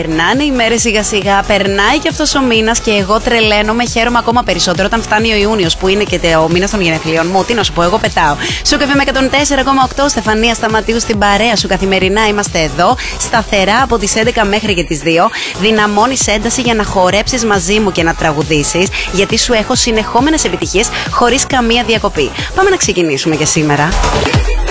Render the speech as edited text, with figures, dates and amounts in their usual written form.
Περνάνε οι μέρες σιγά σιγά, περνάει και αυτός ο μήνας και εγώ τρελαίνομαι, χαίρομαι ακόμα περισσότερο όταν φτάνει ο Ιούνιος που είναι και ο μήνας των γενεθλίων μου. Τι να σου πω, εγώ πετάω. Σοκ FM με 104,8, Στεφανία Σταματίου στην παρέα σου. Καθημερινά είμαστε εδώ, σταθερά από τις 11 μέχρι και τις 2. Δυναμώνεις ένταση για να χορέψεις μαζί μου και να τραγουδήσεις, γιατί σου έχω συνεχόμενες επιτυχίες χωρίς καμία διακοπή. Πάμε να ξεκινήσουμε για σήμερα.